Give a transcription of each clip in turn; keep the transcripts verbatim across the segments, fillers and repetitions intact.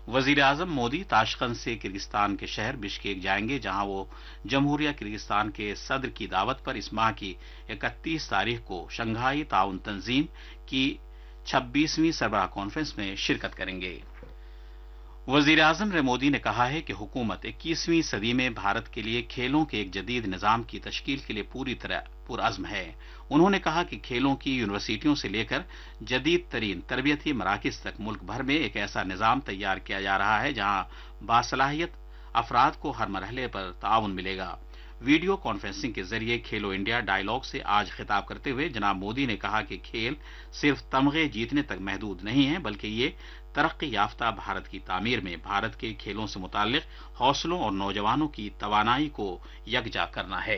वजीर आजम मोदी ताशकंद से किर्गिस्तान के शहर बिश्केक जाएंगे, जहां वो जमहूरिया किर्गिस्तान के सदर की दावत पर इस माह की इकतीस तारीख को शंघाई ताउन तंजीम की छब्बीसवीं सरबराह कॉन्फ्रेंस में शिरकत करेंगे। वजीर आजम नरेंद्र मोदी ने कहा है कि हुकूमत इक्कीसवीं सदी में भारत के लिए खेलों के एक जदीद निजाम की तश्कील के लिए पूरी तरह पुरअज़्म है। उन्होंने कहा कि खेलों की यूनिवर्सिटियों से लेकर जदीद तरीन तरबियती मराकिज तक मुल्क भर में एक ऐसा निजाम तैयार किया जा रहा है जहां बासलाहियत अफराद को हर मरहले पर ताउन मिलेगा। वीडियो कॉन्फ्रेंसिंग के जरिए खेलो इंडिया डायलॉग से आज खिताब करते हुए जनाब मोदी ने कहा कि खेल सिर्फ तमगे जीतने तक महदूद नहीं है, बल्कि ये तरक्की याफ्ता भारत की तामीर में भारत के खेलों से मुताल्लिक हौसलों और नौजवानों की तवानाई को यकजा करना है।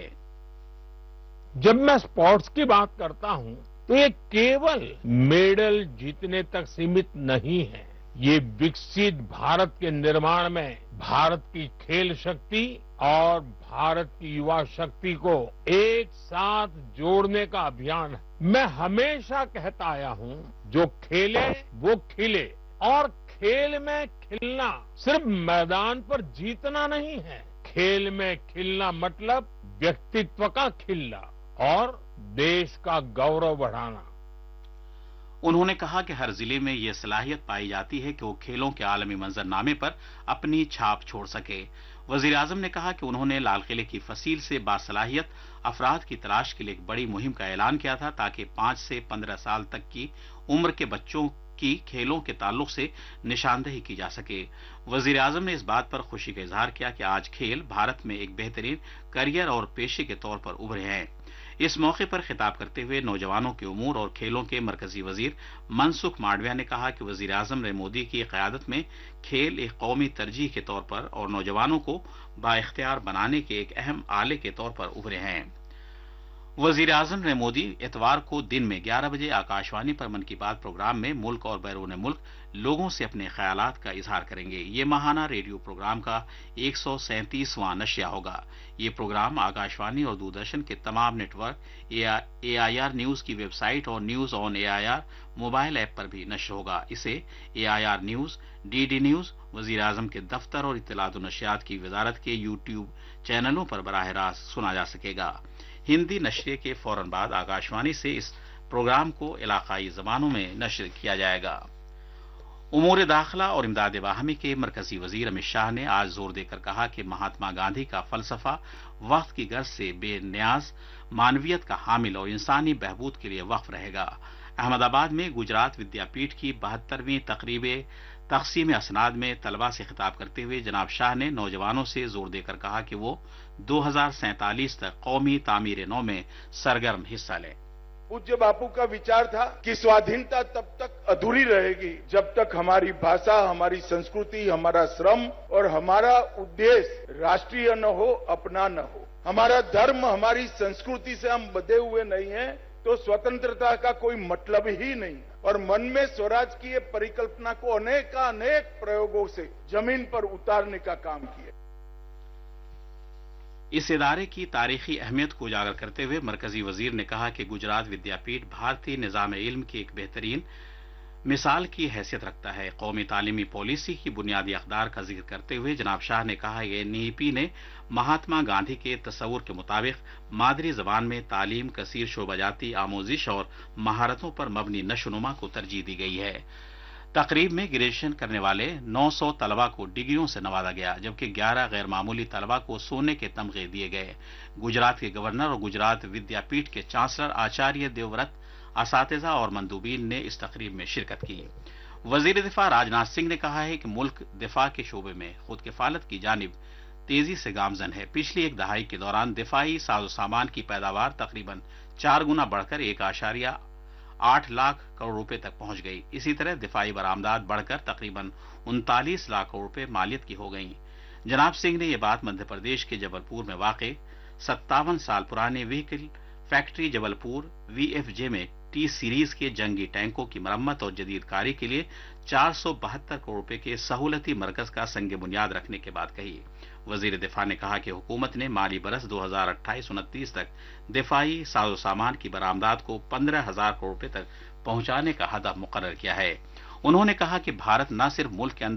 जब मैं स्पोर्ट्स की बात करता हूं तो ये केवल मेडल जीतने तक सीमित नहीं है। ये विकसित भारत के निर्माण में भारत की खेल शक्ति और भारत की युवा शक्ति को एक साथ जोड़ने का अभियान है। मैं हमेशा कहता आया हूं, जो खेले वो खिले, और खेल में खिलना सिर्फ मैदान पर जीतना नहीं है। खेल में खिलना मतलब व्यक्तित्व का खिलना और देश का गौरव बढ़ाना। उन्होंने कहा कि हर जिले में यह सलाहियत पाई जाती है कि वो खेलों के आलमी मंजरनामे पर अपनी छाप छोड़ सके। वजीर आजम ने कहा कि उन्होंने लाल किले की फसील से बासलाहियत अफराद की तलाश के लिए एक बड़ी मुहिम का ऐलान किया था, ताकि पांच से पंद्रह साल तक की उम्र के बच्चों की खेलों के ताल्लुक से निशानदेही की जा सके। वजीर आजम ने इस बात पर खुशी का इजहार किया कि आज खेल भारत में एक बेहतरीन करियर और पेशे के तौर पर उभरे हैं। इस मौके पर खिताब करते हुए नौजवानों के उमूर और खेलों के मरकजी वजीर मनसुख मांडविया ने कहा कि वजीर आजम नरेंद्र मोदी की क़यादत में खेल एक कौमी तरजीह के तौर पर और नौजवानों को बाइख्तियार बनाने के एक अहम आले के तौर पर उभरे हैं। वजीर आजम नरेंद्र मोदी इतवार को दिन में ग्यारह बजे आकाशवाणी पर मन की बात प्रोग्राम में मुल्क और बैरून मुल्क लोगों से अपने ख्यालात का इजहार करेंगे। ये माहाना रेडियो प्रोग्राम का एक सौ सैंतीसवां नशिया होगा। ये प्रोग्राम आकाशवाणी और दूरदर्शन के तमाम network, A I R news की वेबसाइट और news on A I R mobile app पर भी नश्र होगा। इसे ए I R news, D D news, वजीर आजम के दफ्तर और इत्तलात व नशियात की वजारत के यूट्यूब चैनलों पर बराह रास्त सुना जा सकेगा। हिंदी नशरे के फौरन बाद आकाशवाणी से इस प्रोग्राम को इलाकाई जबानों में नश्र किया जाएगा। उमूर दाखिला और इमदाद बाहमी के मरकजी वजीर अमित शाह ने आज जोर देकर कहा कि महात्मा गांधी का फलसफा वक्त की गर्ज से बेनियाज मानवियत का हामिल और इंसानी बहबूद के लिए वक्फ रहेगा। अहमदाबाद में गुजरात विद्यापीठ की बहत्तरवीं तकरीब तकसीम असनाद में तलबा से खिताब करते हुए जनाब शाह ने नौजवानों से जोर देकर कहा कि वो दो हजार सैंतालीस तक कौमी तामीर नौ में सरगर्म हिस्सा लें। पूज्य बापू का विचार था कि स्वाधीनता तब तक अधूरी रहेगी जब तक हमारी भाषा, हमारी संस्कृति, हमारा श्रम और हमारा उद्देश्य राष्ट्रीय न हो, अपना न हो। हमारा धर्म, हमारी संस्कृति से हम बंधे हुए नहीं हैं तो स्वतंत्रता का कोई मतलब ही नहीं। और मन में स्वराज की ये परिकल्पना को अनेकानेक प्रयोगों से जमीन पर उतारने का काम किया। इस इदारे की तारीखी अहमियत को उजागर करते हुए मरकजी वजीर ने कहा कि गुजरात विद्यापीठ भारतीय निजाम इल्म की एक बेहतरीन मिसाल की हैसियत रखता है। कौमी तालीमी पॉलिसी की बुनियादी अक़दार का जिक्र करते हुए जनाब शाह ने कहा कि एन ई पी ने महात्मा गांधी के तस्वुर के मुताबिक मादरी जबान में तालीम, कसीर शोबाजाती आमोजिश और महारतों पर मबनी नशोनुमा को तरजीह दी गई है। तकरीब में ग्रेजुएशन करने वाले नौ सौ तलबा को डिग्रियों से नवाजा गया, जबकि ग्यारह गैर मामूली तलबा को सोने के तमगे दिए गए। गुजरात के गवर्नर और गुजरात विद्यापीठ के चांसलर आचार्य देवव्रत, असातिज़ा और मंदूबीन ने इस तकरीब में शिरकत की। वजीर दिफा राजनाथ सिंह ने कहा है कि मुल्क दिफा के शोबे में खुद किफालत की जानिब तेजी से गामजन है। पिछली एक दहाई के दौरान दिफाई साजो सामान की पैदावार तकरीबन चार गुना बढ़कर एक आशारिया आठ लाख करोड़ रुपए तक पहुंच गई। इसी तरह दिफाई बरामदात बढ़कर तकरीबन उनतालीस लाख करोड़ रुपए मालियत की हो गई। जनाब सिंह ने यह बात मध्य प्रदेश के जबलपुर में वाक़ सत्तावन साल पुराने vehicle factory Jabalpur V F जे में टी सीरीज के जंगी टैंकों की मरम्मत और जदीद कारी के लिए चार सौ बहत्तर करोड़ रुपए के सहूलती मरकज का संग बुनियाद रखने के बाद कही। वजीर दिफा ने कहा कि हुकूमत ने माली बरस दो हजार अट्ठाईस उनतीस तक दिफाई साजो सामान की बरामदात को पंद्रह हजार करोड़ रुपए तक पहुंचाने का हदफ मुकर्रर किया है। उन्होंने कहा कि भारत न सिर्फ मुल्क के